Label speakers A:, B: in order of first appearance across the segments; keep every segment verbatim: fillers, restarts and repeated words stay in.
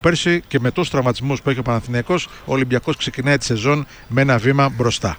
A: Πέρσι και με τόσους τραυματισμούς που έχει ο Παναθηναϊκός, ο Ολυμπιακός ξεκινάει τη σεζόν με ένα βήμα μπροστά.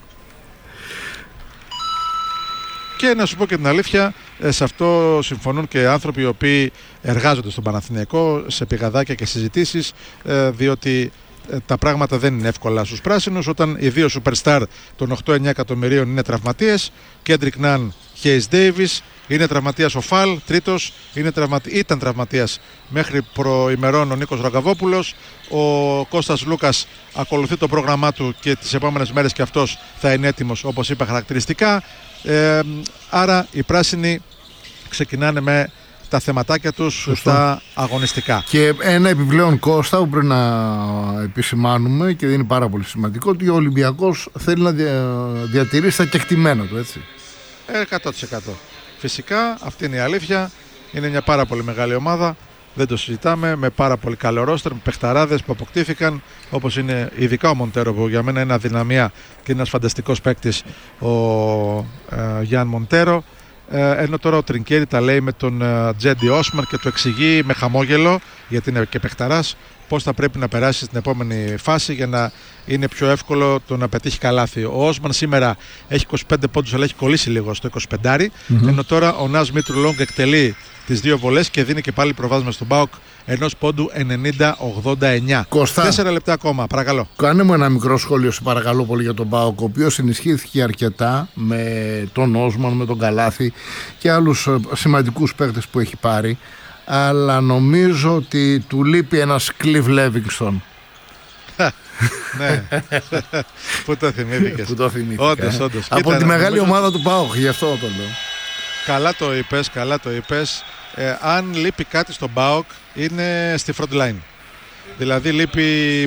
A: Και να σου πω και την αλήθεια, σε αυτό συμφωνούν και άνθρωποι οι οποίοι εργάζονται στον Παναθηναϊκό, σε πηγαδάκια και συζητήσεις, διότι τα πράγματα δεν είναι εύκολα στους πράσινους όταν οι δύο superstar των οκτώ εννιά εκατομμυρίων είναι τραυματίες. Κέντρικ Ναν, Χέις Ντέιβις, είναι τραυματίας ο Φαλ, τρίτος, είναι τραυματι... ήταν τραυματίας μέχρι προημερών ο Νίκος Ραγκαβόπουλος. Ο Κώστας Λούκας ακολουθεί το πρόγραμμά του και τις επόμενες μέρες και αυτός θα είναι έτοιμος, όπως είπα χαρακτηριστικά. Ε, άρα οι πράσινοι ξεκινάνε με τα θεματάκια τους. Σωστό. Στα αγωνιστικά.
B: Και ένα επιπλέον, Κώστα, που πρέπει να επισημάνουμε και δεν είναι πάρα πολύ σημαντικό, ότι ο Ολυμπιακός θέλει να δια... διατηρήσει τα κεκτημένα του, έτσι.
A: εκατό τοις εκατό. Φυσικά, αυτή είναι η αλήθεια. Είναι μια πάρα πολύ μεγάλη ομάδα. Δεν το συζητάμε. Με πάρα πολύ καλό ρόστερ, με παιχταράδες που αποκτήθηκαν, όπως είναι ειδικά ο Μοντέρο, που για μένα είναι αδυναμία και είναι ένας φανταστικός παίκτης, ο ε, Γιάν Μοντέρο. Ε, ενώ τώρα ο Τρινκέρι τα λέει με τον ε, Τζέντι Όσμαν και το εξηγεί με χαμόγελο, γιατί είναι και παιχταράς, πώς θα πρέπει να περάσει στην επόμενη φάση για να είναι πιο εύκολο το να πετύχει καλάθι. Ο Όσμαν σήμερα έχει είκοσι πέντε πόντους, αλλά έχει κολλήσει λίγο στο είκοσι πέντε, mm-hmm. ενώ τώρα ο Νας Μήτρου-Λόγκ εκτελεί τις δύο βολές και δίνει και πάλι προβάδισμα στον ΠΑΟΚ ενός πόντου ενενήντα ογδόντα εννιά.
B: Κώστα,
A: τέσσερα λεπτά ακόμα, παρακαλώ.
B: Κάνε μου ένα μικρό σχόλιο, σε παρακαλώ πολύ, για τον ΠΑΟΚ, ο οποίος ενισχύθηκε αρκετά με τον Όσμαν, με τον Καλάθι και άλλους σημαντικούς παίκτες που έχει πάρει. Αλλά νομίζω ότι του λείπει ένας Κλιβ Λέβινγκστον.
A: Ναι. Πού το θυμήθηκες?
B: Πού το θυμήθηκα.
A: Όντως, όντως.
B: Από
A: Κοίτα,
B: τη μεγάλη
A: νομίζω...
B: ομάδα του ΠΑΟΚ, γι' αυτό το λέω.
A: Καλά το είπες, καλά το είπες. Ε, αν λείπει κάτι στον ΠΑΟΚ είναι στη front line. Δηλαδή λείπει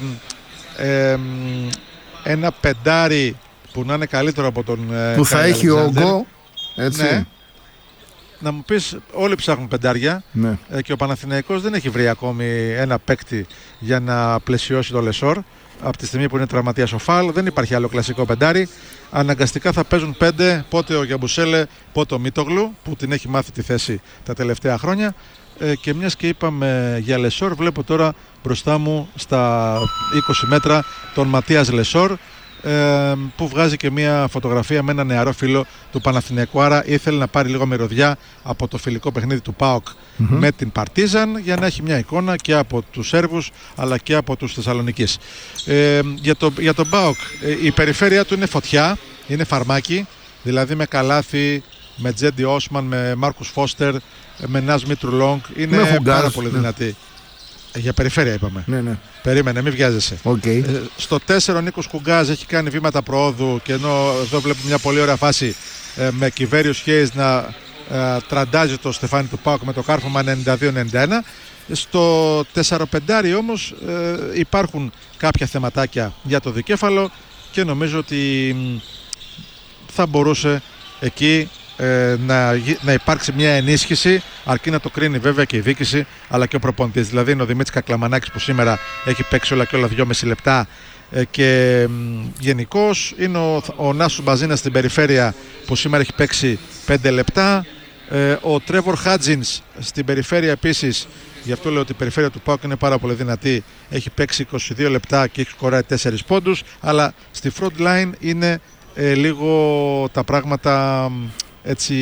A: ε, ένα πεντάρι που να είναι καλύτερο από τον ε,
B: που θα έχει όγκο, έτσι.
A: Ναι. Να μου πεις, όλοι ψάχνουν πεντάρια,
B: ναι.
A: ε, και ο Παναθηναϊκός δεν έχει βρει ακόμη ένα παίκτη για να πλαισιώσει το Λεσόρ. Από τη στιγμή που είναι τραυματίας ο Φαλ, δεν υπάρχει άλλο κλασικό πεντάρι. Αναγκαστικά θα παίζουν πέντε, πότε ο Γιαμπουσέλε, πότε ο Μίτογλου, που την έχει μάθει τη θέση τα τελευταία χρόνια. Ε, και μιας και είπαμε για Λεσόρ, βλέπω τώρα μπροστά μου στα είκοσι μέτρα τον Ματίας Λεσόρ, ε, που βγάζει και μια φωτογραφία με ένα νεαρό φίλο του Παναθηναϊκού. Άρα ήθελε να πάρει λίγο μυρωδιά από το φιλικό παιχνίδι του ΠΑΟΚ mm-hmm. με την Παρτίζαν, για να έχει μια εικόνα και από τους Σέρβους αλλά και από τους Θεσσαλονικείς. Ε, για, το, για τον ΠΑΟΚ, ε, η περιφέρεια του είναι φωτιά, είναι φαρμάκι, δηλαδή με Καλάθι, με Τζέντι Όσμαν, με Μάρκους Φώστερ, με Νας Μήτρου-Λόγκ, είναι πάρα Φουγκάς, πολύ δυνατή. Ναι. Για περιφέρεια είπαμε.
B: Ναι, ναι.
A: Περίμενε, μην βιάζεσαι.
B: Okay.
A: Ε, στο τέσσερα ο Νίκος Κουγκάς έχει κάνει βήματα προόδου, και ενώ εδώ βλέπουμε μια πολύ ωραία φάση ε, με Κιβέριος Χέις να ε, τραντάζει το στεφάνι του ΠΑΟΚ με το κάρφωμα ενενήντα δύο ενενήντα ένα. Στο τέσσερα πέντε όμως ε, υπάρχουν κάποια θεματάκια για το δικέφαλο και νομίζω ότι θα μπορούσε εκεί Ε, να, να υπάρξει μια ενίσχυση, αρκεί να το κρίνει βέβαια και η διοίκηση αλλά και ο προπονητής. Δηλαδή είναι ο Δημήτρης Κακλαμανάκης που σήμερα έχει παίξει όλα και όλα δυόμιση λεπτά, ε, και γενικώς είναι ο, ο Νάσος Μπαζίνας στην περιφέρεια που σήμερα έχει παίξει πέντε λεπτά, ε, ο Τρέβορ Χάτζινς στην περιφέρεια επίσης, γι' αυτό λέω ότι η περιφέρεια του ΠΑΟΚ είναι πάρα πολύ δυνατή, έχει παίξει είκοσι δύο λεπτά και έχει σκοράρει τέσσερις πόντους, αλλά στη front line είναι ε, λίγο τα πράγματα έτσι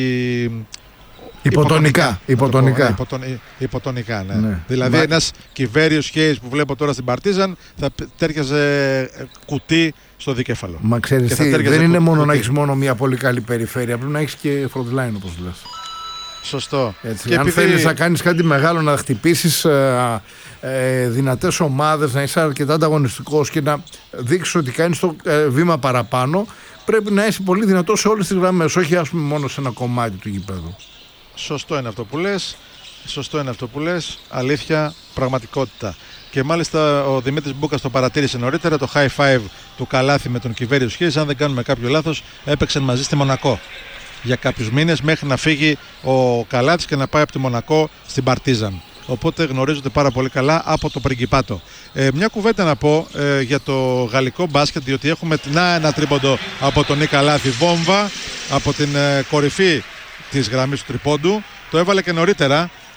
B: υποτονικά. Υποτονικά,
A: υποτονικά. υποτονικά ναι.
B: Ναι.
A: Δηλαδή
B: Μα...
A: ένας Κιβέριος Χέις που βλέπω τώρα στην Παρτίζαν θα τέριαζε κουτί στο δικέφαλο.
B: Μα ξέρεις τι, δεν
A: κουτί.
B: είναι μόνο κουτί. Να έχεις μόνο μια πολύ καλή περιφέρεια, πρέπει να έχεις και front line, όπως λες.
A: Σωστό.
B: Έτσι.
A: Και
B: αν
A: επειδή...
B: θέλεις να κάνεις κάτι μεγάλο, να χτυπήσεις ε, ε, δυνατές ομάδες, να είσαι αρκετά ανταγωνιστικός και να δείξεις ότι κάνεις το ε, βήμα παραπάνω, πρέπει να είσαι πολύ δυνατός σε όλες τις γραμμές, όχι ας πούμε μόνο σε ένα κομμάτι του γηπέδου.
A: Σωστό είναι αυτό που λες, σωστό είναι αυτό που λες, αλήθεια, πραγματικότητα. Και μάλιστα ο Δημήτρης Μπούκας το παρατήρησε νωρίτερα, το high five του Καλάθι με τον Κιβέριο Σχέης, αν δεν κάνουμε κάποιο λάθος, έπαιξαν μαζί στη Μονακό για κάποιους μήνες μέχρι να φύγει ο Καλάθης και να πάει από τη Μονακό στην Παρτίζαν. Οπότε γνωρίζονται πάρα πολύ καλά από το Πριγκιπάτο. Ε, μια κουβέντα να πω ε, για το γαλλικό μπάσκετ, διότι έχουμε να, ένα τρίποντο από τον Νίκα Λάθη, βόμβα από την ε, κορυφή της γραμμής του τριπόντου. Το έβαλε και νωρίτερα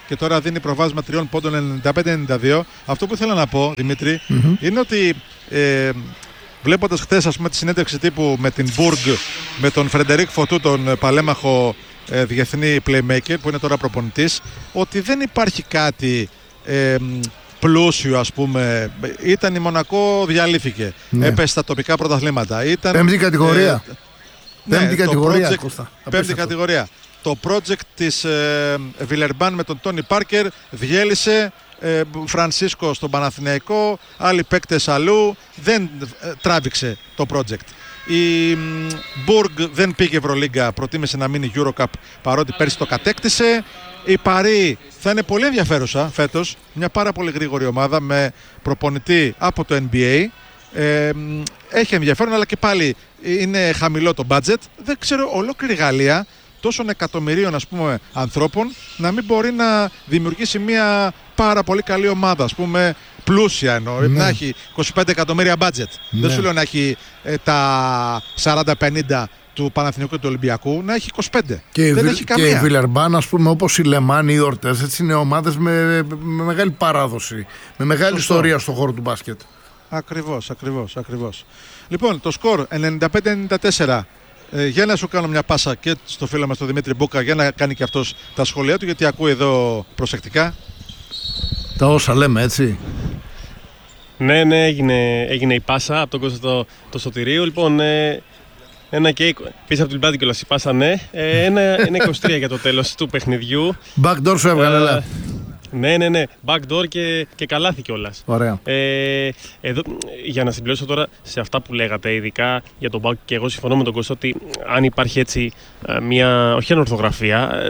A: και τώρα δίνει προβάδισμα τριών πόντων ενενήντα πέντε ενενήντα δύο. Αυτό που ήθελα να πω, Δημήτρη, mm-hmm. είναι ότι ε, βλέποντας χθες, ας πούμε, τη συνέντευξη τύπου με την Burg, με τον Φρεντερίκ Φωτού, τον παλέμαχο ε, διεθνή playmaker που είναι τώρα προπονητής, ότι δεν υπάρχει κάτι ε, πλούσιο, ας πούμε. Ήταν η Μονακό, διαλύθηκε. Ναι. Έπεσε στα τοπικά πρωταθλήματα. Ήταν,
B: πέμπτη κατηγορία. Ε,
A: ναι,
B: πέμπτη κατηγορία.
A: Project, Κώστα, πέμπτη κατηγορία. Το project της ε, Βιλερμπάν με τον Τόνι Πάρκερ διέλυσε. ε, Φρανσίσκο στον Παναθηναϊκό, άλλοι παίκτες αλλού. Δεν ε, τράβηξε το project. Η Burg δεν πήγε Ευρωλίγκα, προτίμησε να μείνει Eurocup παρότι πέρσι το κατέκτησε. Η Παρί θα είναι πολύ ενδιαφέρουσα φέτος, μια πάρα πολύ γρήγορη ομάδα με προπονητή από το N B A. Ε, έχει ενδιαφέρον, αλλά και πάλι είναι χαμηλό το budget. Δεν ξέρω, ολόκληρη Γαλλία τόσων εκατομμυρίων, ας πούμε, ανθρώπων να μην μπορεί να δημιουργήσει μια πάρα πολύ καλή ομάδα, ας πούμε, πλούσια εννοώ, ναι. Να έχει είκοσι πέντε εκατομμύρια budget. Ναι. Δεν σου λέω να έχει ε, τα σαράντα πενήντα του Παναθηναϊκού και του Ολυμπιακού, να έχει είκοσι πέντε.
B: Και
A: δεν
B: η,
A: έχει καμία.
B: Και η Βιλερμπάν, ας πούμε, όπως η Λεμάν, οι Ορτές, έτσι είναι ομάδες με, με μεγάλη παράδοση, με μεγάλη Σωστό. ιστορία στον χώρο του μπάσκετ.
A: Ακριβώς, ακριβώς, ακριβώς. Λοιπόν, το σκορ ενενήντα πέντε ενενήντα τέσσερα. Ε, για να σου κάνω μια πάσα και στο φίλο μας τον Δημήτρη Μπούκα για να κάνει και αυτός τα σχόλιά του, γιατί ακούει εδώ προσεκτικά.
B: Τα όσα λέμε, έτσι.
C: Ναι, ναι, έγινε, έγινε η πάσα από τον Κώστα το, το Σωτηρίου. Λοιπόν, ε, ένα και πίσω από την πλάτη κιόλας η πάσα, ναι. Ε, ένα, ένα είκοσι τρία για το τέλος του παιχνιδιού.
B: Backdoor σου έβγαλε, ε,
C: Ναι, ναι, ναι. Backdoor και, και καλάθι κιόλας.
B: Ωραία.
C: Ε, εδώ, για να συμπληρώσω τώρα σε αυτά που λέγατε, ειδικά για τον Μπάουκ, και εγώ συμφωνώ με τον Κώστα ότι αν υπάρχει έτσι μια, όχι ανορθογραφία,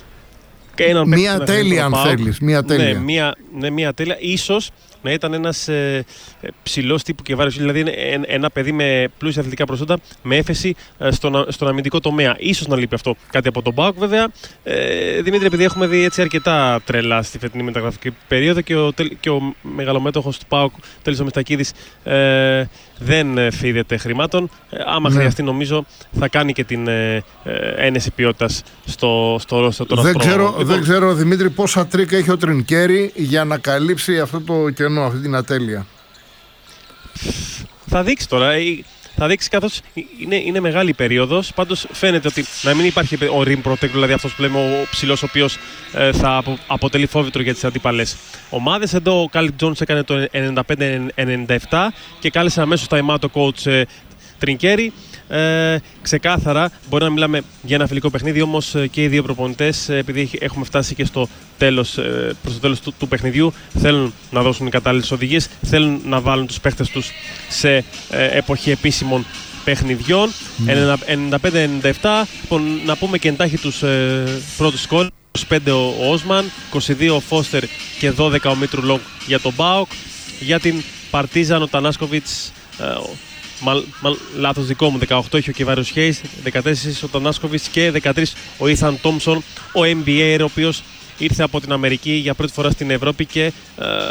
B: μία τέλεια, αν θέλεις. Μία τέλεια.
C: Ναι, μία, ναι, μία τέλεια. Ίσως να ήταν ένας ε, ψηλός τύπου και βάρος, δηλαδή ε, ένα παιδί με πλούσια αθλητικά προσόντα, με έφεση ε, στον, στον αμυντικό τομέα. Ίσως να λείπει αυτό κάτι από τον ΠΑΟΚ, βέβαια. Ε, Δημήτρη, επειδή έχουμε δει έτσι αρκετά τρελά στη φετινή μεταγραφική περίοδο και ο, και ο μεγαλομέτωχος του ΠΑΟΚ, Τέλης ο Μιστακίδης, ε, δεν φίδεται χρημάτων. Ε, άμα ναι. χρειαστεί, νομίζω θα κάνει και την ε, ε, ένεση ποιότητας στο, στο ρόστερ των
B: δεν ξέρω,
C: λοιπόν,
B: δεν ξέρω, Δημήτρη, πόσα τρίκα έχει ο Τρινκέρι για να καλύψει αυτό το κενό, αυτή την ατέλεια.
C: Θα δείξει τώρα. Θα δείξει, καθώς είναι, είναι μεγάλη περίοδος. Πάντως φαίνεται ότι να μην υπάρχει ο rim protector, δηλαδή αυτός που λέμε ο ψηλός, ο οποίος ε, θα απο, αποτελεί φόβητρο για τις αντίπαλες ομάδες. Εδώ ο Κάλιπ Τζόνς έκανε το ενενήντα πέντε ενενήντα επτά και κάλεσε αμέσως τα ημά το coach ε, Τρινκέρι. Ε, ξεκάθαρα μπορεί να μιλάμε για ένα φιλικό παιχνίδι, όμως και οι δύο προπονητές, επειδή έχουμε φτάσει και στο τέλος, προς το τέλος του, του παιχνιδιού, θέλουν να δώσουν κατάλληλες οδηγίες, θέλουν να βάλουν τους παίχτες τους σε ε, εποχή επίσημων παιχνιδιών. Mm. ενενήντα πέντε ενενήντα επτά. Λοιπόν, να πούμε και εντάχει τους ε, πρώτους σκόρ. είκοσι πέντε ο Όσμαν, είκοσι δύο ο Φώστερ και δώδεκα ο Μήτρου Λόγκ για τον ΠΑΟΚ. Για την Παρτίζαν ο Τανάσκοβιτς, ε, Μα, μα, λάθος δικό μου, δεκαοκτώ έχει ο Κεβάριος Χέις, δεκατέσσερα ο Τανάσκοβιτς και δεκατρία ο Ήθαν Τόμψον, ο N B A, ο οποίος ήρθε από την Αμερική για πρώτη φορά στην Ευρώπη και ε,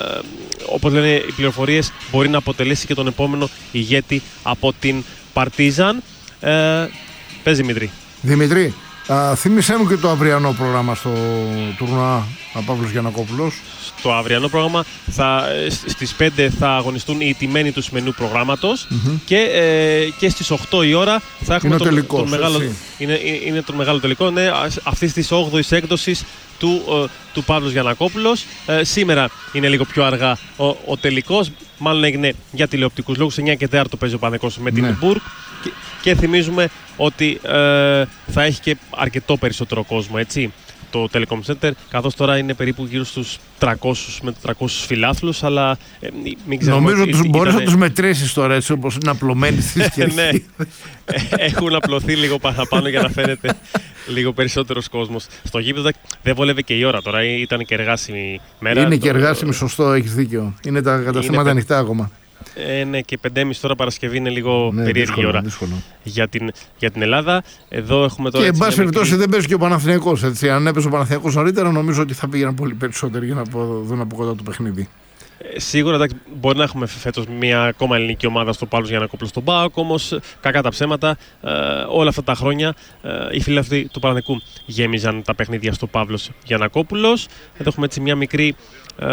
C: όπως λένε οι πληροφορίες μπορεί να αποτελέσει και τον επόμενο ηγέτη από την Παρτίζαν. Ε, πες Δημήτρη.
B: Δημήτρη, α, θύμισέ μου και το αυριανό πρόγραμμα στο τουρνουά Παύλος Γιαννακόπουλος.
C: Στο αυριανό πρόγραμμα θα, στις πέντε θα αγωνιστούν οι ιτημένοι του σημερινού προγράμματος mm-hmm. και, ε, και στις οκτώ η ώρα θα έχουμε
B: είναι
C: τον,
B: τελικός,
C: τον μεγάλο, είναι, είναι τον μεγάλο τελικό, ναι, αυτής της όγδοης έκδοσης του, ε, του Παύλος Γιαννακόπουλος. Ε, σήμερα είναι λίγο πιο αργά ο, ο τελικός, μάλλον έγινε για τηλεοπτικούς λόγους, εννιά και τέσσερα παίζει ο Παναθηναϊκός με την Μπουργκ. Και, και θυμίζουμε ότι ε, θα έχει και αρκετό περισσότερο κόσμο, έτσι, το Telecom Center, καθώς τώρα είναι περίπου γύρω στους τριακόσιους με τετρακόσιους φιλάθλους, αλλά ε, μην ξέρουμε...
B: Νομίζω ότι μπορείς να τους μετρήσεις τώρα, έτσι, όπως είναι απλωμένοι στις κερκίδες.
C: Ναι, έχουν απλωθεί λίγο παραπάνω για να φαίνεται λίγο περισσότερος κόσμος. Στο γήπεδο δεν βόλευε και η ώρα τώρα, ήταν και εργάσιμη μέρα.
B: Είναι και εργάσιμη, σωστό, έχεις δίκιο. Είναι τα καταστήματα ανοιχτά ακόμα.
C: Ε, ναι, και πέντε και μισή τώρα Παρασκευή είναι λίγο ναι, περίεργη δύσκολο, ώρα δύσκολο. Για, την, για την Ελλάδα. Εδώ έχουμε τώρα.
B: Και εν πάση περιπτώσει δεν παίζει και ο Παναθηναϊκός. Αν έπαιζε ο Παναθηναϊκός νωρίτερα, νομίζω ότι θα πήγαιναν πολύ περισσότεροι για να δουν από κοντά το παιχνίδι.
C: Σίγουρα εντάξει, μπορεί να έχουμε φέτος μια ακόμα ελληνική ομάδα στο Παύλος Γιαννακόπουλος στον ΠΑΟΚ, όμως κακά τα ψέματα, ε, όλα αυτά τα χρόνια ε, οι φίλοι αυτοί του Παναθηναϊκού γέμιζαν τα παιχνίδια στο Παύλος Γιαννακόπουλος. Εδώ έχουμε έτσι μια μικρή. Ε,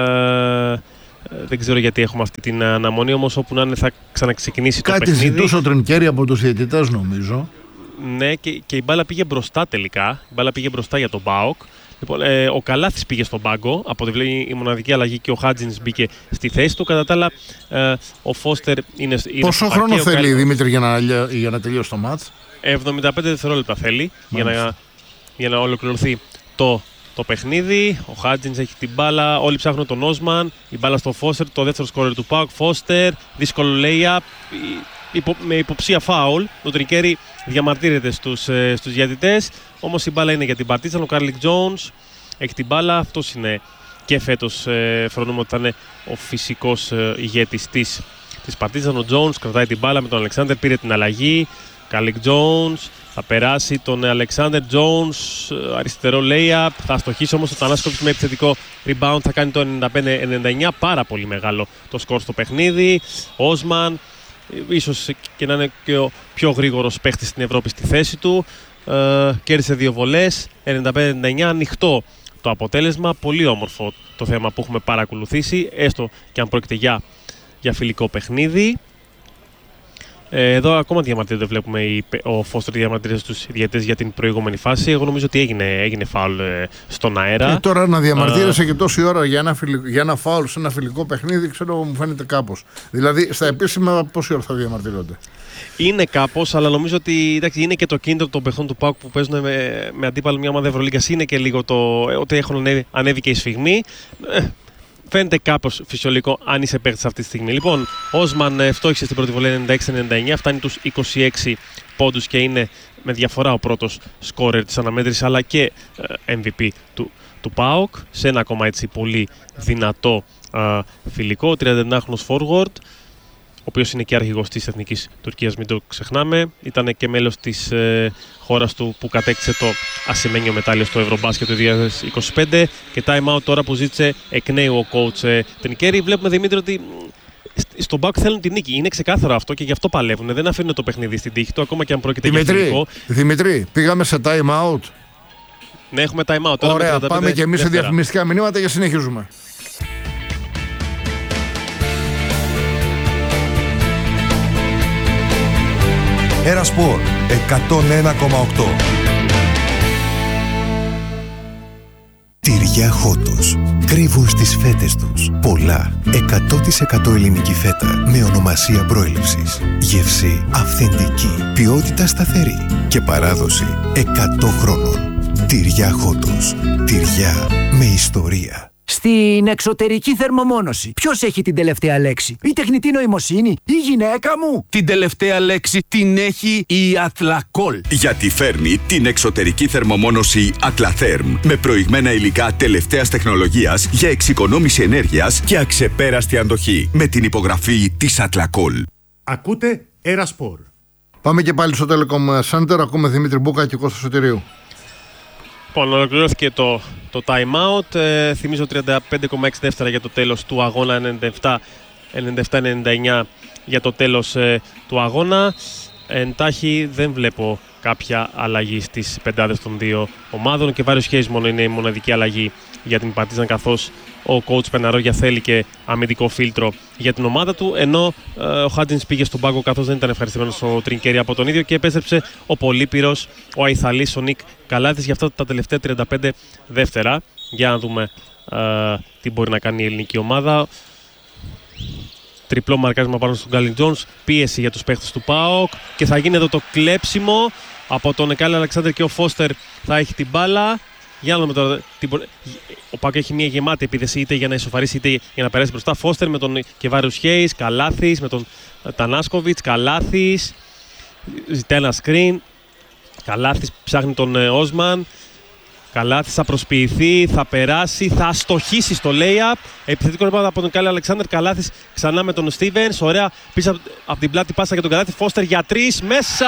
C: δεν ξέρω γιατί έχουμε αυτή την αναμονή, όμως όπου να είναι θα ξαναξεκινήσει
B: Κάτι
C: το παιχνίδι.
B: Κάτι ζητούσε ο Τρινκέρι από τους διαιτητές, νομίζω.
C: Ναι, και, και η μπάλα πήγε μπροστά τελικά. Η μπάλα πήγε μπροστά για τον ΠΑΟΚ. Λοιπόν, ε, ο Καλάθης πήγε στον πάγκο, από τη βλέπει η μοναδική αλλαγή, και ο Χάτζινς μπήκε στη θέση του. Κατά τα άλλα, ε, ο Φώστερ είναι, είναι
B: Πόσο
C: στο
B: χρόνο
C: παρκέ,
B: θέλει,
C: ο...
B: Δημήτρη, για να, για να τελειώσει το μάτς?
C: εβδομήντα πέντε δευτερόλεπτα θέλει για να, για να ολοκληρωθεί το, το παιχνίδι. Ο Χάτζινς έχει την μπάλα, όλοι ψάχνουν τον Όσμαν. Η μπάλα στο Φώστερ, το δεύτερο σκόρερ του ΠΑΟΚ. Φώστερ, δύσκολο layup, υπο, με υποψία φάουλ. Το Τρικέρι διαμαρτύρεται στους, ε, στους διαιτητές. Όμως η μπάλα είναι για την Παρτίζαν. Ο Κάρλικ Τζόουνς έχει την μπάλα. Αυτός είναι και φέτος, ε, φρονούμε ότι θα είναι ο φυσικός ε, ηγέτης της, της Παρτίζαν. Ο Τζόουνς κρατάει την μπάλα με τον Αλεξάνδερ, πήρε την αλλαγή. Κάρλικ Τζόουνς θα περάσει τον Αλεξάνδερ. Τζόουνς, αριστερό layup. Θα αστοχίσει όμως ο Τανάσκοβιτς με επιθετικό rebound. Θα κάνει το ενενήντα πέντε ενενήντα εννιά. Πάρα πολύ μεγάλο το σκορ στο παιχνίδι. Όσμαν, ίσως και να είναι και ο πιο γρήγορος παίχτης στην Ευρώπη στη θέση του. Ε, κέρδισε δύο βολές, ενενήντα πέντε ενενήντα εννιά, ανοιχτό το αποτέλεσμα. Πολύ όμορφο το θέμα που έχουμε παρακολουθήσει, έστω και αν πρόκειται για, για φιλικό παιχνίδι. Ε, εδώ ακόμα διαμαρτύρεται, βλέπουμε η, ο Φώστερ διαμαρτύρεται στους διαιτητές για την προηγούμενη φάση. Εγώ νομίζω ότι έγινε, έγινε φάουλ ε, στον αέρα.
B: Και τώρα να διαμαρτύρεσαι uh, και τόση ώρα για ένα, φιλικό, για ένα φάουλ σε ένα φιλικό παιχνίδι, ξέρω, μου φαίνεται κάπως. Δηλαδή στα επίσημα πόση ώρα θα διαμαρτύρονται?
C: Είναι κάπως, αλλά νομίζω ότι εντάξει, είναι και το κίνητρο των παιχτών του ΠΑΟΚ που παίζουν με, με αντίπαλο μια ομάδα Ευρωλίγκας. Είναι και λίγο το ότι έχουν ανέβει, ανέβει και η σφιγμή. Ε, φαίνεται κάπως φυσιολογικό αν είσαι παίκτης αυτή τη στιγμή. Λοιπόν, Όσμαν φτώχισε στην πρώτη βολή ενενήντα έξι ενενήντα εννιά, φτάνει τους είκοσι έξι πόντους και είναι με διαφορά ο πρώτος σκόρερ της αναμέτρησης, αλλά και ε, εμ βι πι του, του ΠΑΟΚ σε ένα ακόμα έτσι πολύ δυνατό ε, φιλικό. τριανταεννιάχρονος forward, ο οποίος είναι και αρχηγός της Εθνικής Τουρκίας, μην το ξεχνάμε. Ήταν και μέλος της ε, χώρας του που κατέκτησε το ασημένιο μετάλλιο στο Ευρωμπάσκετ το δύο χιλιάδες είκοσι πέντε. Και time out τώρα που ζήτησε εκ νέου ο coach ε, Τρινκέρι. Βλέπουμε, Δημήτρη, ότι στον ΠΑΟΚ θέλουν την νίκη. Είναι ξεκάθαρο αυτό και γι' αυτό παλεύουν. Δεν αφήνουν το παιχνίδι στην τύχη του, ακόμα και αν πρόκειται
B: Δημητρή,
C: για φιλικό.
B: Δημητρή, πήγαμε σε time out.
C: Ναι, έχουμε time out. Τώρα
B: ωραία, πάμε και εμείς σε διαφημιστικά μηνύματα και συνεχίζουμε.
D: Ερασπορ εκατόν ένα κόμμα οκτώ. Τυριά Χότος. Κρύβουν στις φέτες τους πολλά. εκατό τοις εκατό ελληνική φέτα με ονομασία προέλευσης. Γεύση αυθεντική. Ποιότητα σταθερή. Και παράδοση εκατό χρόνων. Τυριά Χότος. Τυριά με ιστορία.
E: Στην εξωτερική θερμομόνωση, ποιος έχει την τελευταία λέξη? Η τεχνητή νοημοσύνη, η γυναίκα μου?
F: Την τελευταία λέξη την έχει η Athlacol.
G: Γιατί φέρνει την εξωτερική θερμομόνωση Atlatherm με προηγμένα υλικά τελευταίας τεχνολογίας για εξοικονόμηση ενέργειας και αξεπέραστη αντοχή. Με την υπογραφή της Athlacol.
H: Ακούτε Ερασπορ.
B: Πάμε και πάλι στο Telecom Center. Ακούμε Δημήτρη Μπούκα και Κώστα Σωτηρίου.
C: Λοιπόν, ολοκληρώθηκε το, το time out. Ε, θυμίζω τριάντα πέντε κόμμα έξι δεύτερα για το τέλος του αγώνα, ενενήντα επτά ενενήντα εννιά για το τέλος ε, του αγώνα. Εντάχει δεν βλέπω κάποια αλλαγή στις πεντάδες των δύο ομάδων και Βάριος Χέις μόνο είναι η μοναδική αλλαγή για την Παρτίζαν, καθώς ο coach Πεναρόγια θέλει και αμυντικό φίλτρο για την ομάδα του, ενώ ε, ο Χάτζινς πήγε στον πάγκο καθώς δεν ήταν ευχαριστημένος ο Τρινκέρι από τον ίδιο και επέστρεψε ο Πολύπυρος, ο Αϊθαλής, ο Νικ Καλάθης για αυτά τα τελευταία τριάντα πέντε δεύτερα. Για να δούμε ε, τι μπορεί να κάνει η ελληνική ομάδα. Τριπλό μαρκάρισμα πάνω στον Γκάλιν Τζόνς, πίεση για τους παίχτες του ΠΑΟΚ και θα γίνει εδώ το κλέψιμο από τον Εκάλη Αλεξάνδρ και ο Φώστερ θα έχει την μπάλα. Για να δούμε τώρα. Ο ΠΑΟΚ έχει μια γεμάτη επίθεση είτε για να ισοφαρίσει είτε για να περάσει μπροστά. Φώστερ με τον Κεβάριους Χέις, Καλάθης με τον Τανάσκοβιτς, Καλάθης ζητάει ένα screen. Καλάθης ψάχνει τον Όσμαν. Καλάθης θα προσποιηθεί, θα περάσει, θα αστοχίσει στο lay-up. Επιθετικό ρebound από τον Κάλι Αλεξάνδερ. Καλάθης ξανά με τον Στίβενς. Ωραία πίσω από την πλάτη πάσα για τον Καλάθη. Φώστερ για τρεις. Μέσα!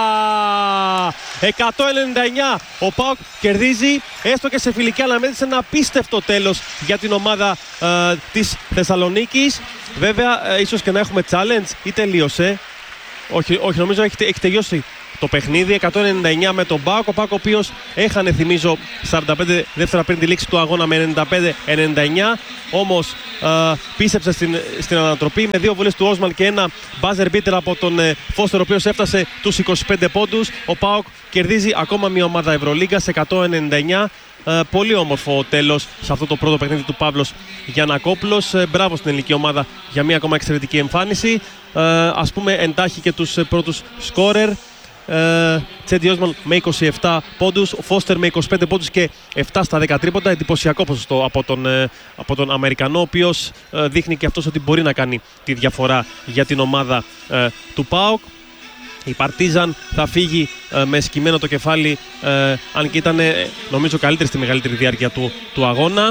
C: εκατόν ενενήντα εννιά. Ο ΠΑΟΚ κερδίζει έστω και σε φιλική αναμέτρηση. Ένα απίστευτο τέλος για την ομάδα ε, της Θεσσαλονίκης. Βέβαια, ε, ίσως και να έχουμε challenge ή τελείωσε. Όχι, όχι νομίζω έχει, έχει τελειώσει το παιχνίδι. εκατόν ενενήντα εννιά με τον ΠΑΟΚ. Ο ΠΑΟΚ ο οποίος έχανε, θυμίζω, σαράντα πέντε δεύτερα πριν τη λήξη του αγώνα με ενενήντα πέντε ενενήντα εννιά. Όμως ε, πίστεψε στην, στην ανατροπή με δύο βολές του Όσμαν και ένα buzzer beater από τον ε, Φώστερ, ο οποίος έφτασε τους είκοσι πέντε πόντους. Ο ΠΑΟΚ κερδίζει ακόμα μια ομάδα Ευρωλίγκας εκατόν ενενήντα εννιά. Ε, πολύ όμορφο τέλος σε αυτό το πρώτο παιχνίδι του Παύλος Γιαννακόπουλος. Ε, μπράβο στην ελληνική ομάδα για μια ακόμα εξαιρετική εμφάνιση. Ε, ας πούμε εντάχει και τους ε, πρώτους σκόρερ. Uh, Τσέντι Όσμαν με είκοσι επτά πόντους, Φώστερ με είκοσι πέντε πόντους και επτά στα δέκα τρίποντα. Εντυπωσιακό ποσοστό από τον, uh, από τον Αμερικανό, ο οποίος uh, δείχνει και αυτός ότι μπορεί να κάνει τη διαφορά για την ομάδα uh, του ΠΑΟΚ. Η Παρτίζαν θα φύγει uh, με σκυμμένο το κεφάλι, uh, αν και ήταν uh, νομίζω καλύτερη στη μεγαλύτερη διάρκεια του, του αγώνα.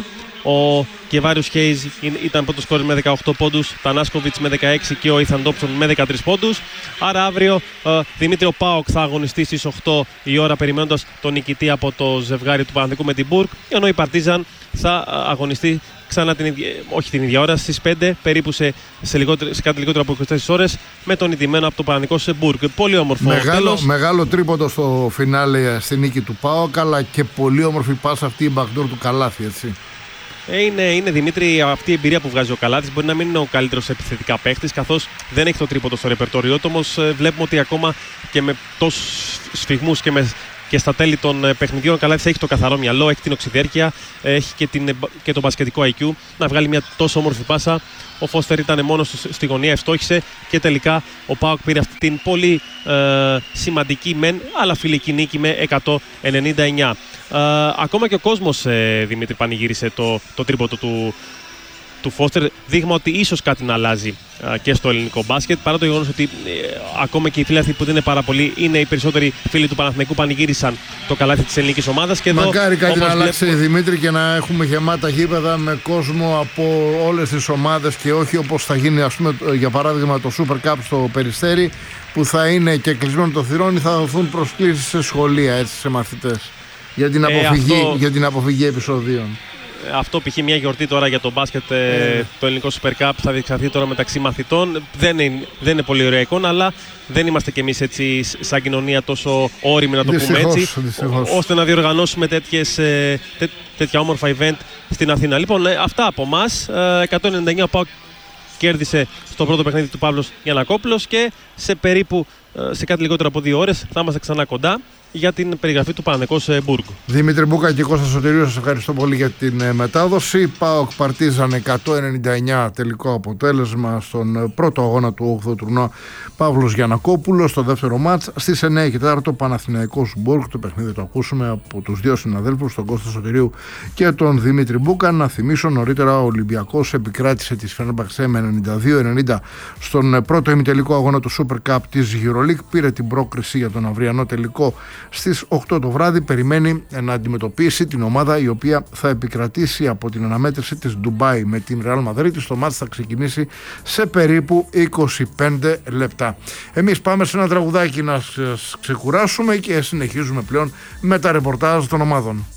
C: Ο Κεβάριος Χέιζ ήταν πρώτος σκόρερ με δεκαοκτώ πόντους, Τανάσκοβιτς με δεκαέξι και ο Ίθαν Ντόψον με δεκατρείς πόντους. Άρα αύριο ε, Δημήτριο ΠΑΟΚ θα αγωνιστεί στις οκτώ η ώρα, περιμένοντας τον νικητή από το ζευγάρι του Παναθηναϊκού με την Μπουργκ, ενώ η Παρτίζαν θα αγωνιστεί ξανά την ίδια, όχι την ίδια ώρα, στις πέντε περίπου σε, σε, λιγότερο, σε κάτι λιγότερο από είκοσι τέσσερις ώρες με τον ηττημένο από το Παναθηναϊκό σε Μπουργκ. Πολύ όμορφο
B: μεγάλο,
C: τέλος.
B: Μεγάλο τρίποντο στο φινάλε στη νίκη του ΠΑΟΚ, αλλά και πολύ όμορφη πάσα αυτή η backdoor του Καλάθη, έτσι.
C: Είναι, είναι Δημήτρη, αυτή η εμπειρία που βγάζει ο Καλάθης. Μπορεί να μην είναι ο καλύτερος επιθετικά παίχτης, καθώς δεν έχει το τρίποντο στο ρεπερτόριό του. Όμως βλέπουμε ότι ακόμα και με τόσους σφιγμούς και, με, και στα τέλη των παιχνιδιών ο Καλάθης έχει το καθαρό μυαλό, έχει την οξυδέρκεια, έχει και, την, και το μπασκετικό άι κιου να βγάλει μια τόσο όμορφη πάσα. Ο Φώστερ ήταν μόνος στη γωνία, ευστόχησε και τελικά ο ΠΑΟΚ πήρε αυτή την πολύ ε, σημαντική μεν αλλά φιλική νίκη με εκατόν ενενήντα εννιά. Ε, ακόμα και ο κόσμος, ε, Δημήτρη, πανηγύρισε το, το τρίποντο του, του Φώστερ. Δείγμα ότι ίσως κάτι να αλλάζει ε, και στο ελληνικό μπάσκετ, παρά το γεγονός ότι ε, ακόμα και οι φίλοι που δεν είναι πάρα πολλοί, είναι οι περισσότεροι φίλοι του Παναθηναϊκού, πανηγύρισαν το καλάθι της ελληνικής ομάδας. Και
B: μακάρι
C: εδώ,
B: κάτι να αλλάξει,
C: βλέπω...
B: Δημήτρη, και να έχουμε γεμάτα γήπεδα με κόσμο από όλες τις ομάδες και όχι όπως θα γίνει, ας πούμε, για παράδειγμα το Super Cup στο Περιστέρι, που θα είναι και κλεισμένο το θυρών ή θα δοθούν προσκλήσεις σε σχολεία, έτσι, σε μαθητές, για την αποφυγή, ε, αυτό... για την αποφυγή επεισοδίων.
C: Αυτό π.χ. μια γιορτή τώρα για το μπάσκετ, ε. το ελληνικό Super Cup θα διεξαχθεί τώρα μεταξύ μαθητών. Δεν είναι, δεν είναι πολύ ωραία εικόνα, αλλά δεν είμαστε κι εμείς έτσι σαν κοινωνία τόσο όριμοι, να το δυστυχώς, πούμε έτσι, δυστυχώς. ώστε να διοργανώσουμε τέτοιες, τέ, τέτοια όμορφα event στην Αθήνα. Λοιπόν, αυτά από εμάς. εκατόν ενενήντα εννιά ο ΠΑΟΚ κέρδισε στο πρώτο παιχνίδι του Παύλος Γιαννακόπουλος και σε περίπου σε κάτι λιγότερο από δύο ώρες θα είμαστε ξανά κοντά για την περιγραφή του Παναθηναϊκού Μπουργκ.
B: Δημήτρη Μπούκα και Κώστα Σωτηρίου, σας ευχαριστώ πολύ για την μετάδοση. ΠΑΟΚ Παρτίζαν εκατόν ενενήντα εννιά τελικό αποτέλεσμα στον πρώτο αγώνα του όγδοου τουρνουά Παύλος Γιαννακόπουλος. Στο δεύτερο μάτς στις εννιά και τέσσερα Παναθηναϊκός Μπουργκ. Το παιχνίδι το ακούσουμε από τους δύο συναδέλφους, τον Κώστα Σωτηρίου και τον Δημήτρη Μπούκα. Να θυμίσω, νωρίτερα ο Ολυμπιακός επικράτησε τη Φενέρμπαξε με ενενήντα δύο ενενήντα στον πρώτο ημιτελικό αγώνα του Super Cup της EuroLeague. Πήρε την πρόκριση για τον αυριανό τελικό στις οκτώ το βράδυ. Περιμένει να αντιμετωπίσει την ομάδα η οποία θα επικρατήσει από την αναμέτρηση της Ντουμπάι με την Real Madrid. Το μάτς θα ξεκινήσει σε περίπου είκοσι πέντε λεπτά. Εμείς πάμε σε ένα τραγουδάκι να σας ξεκουράσουμε και συνεχίζουμε πλέον με τα ρεπορτάζ των ομάδων.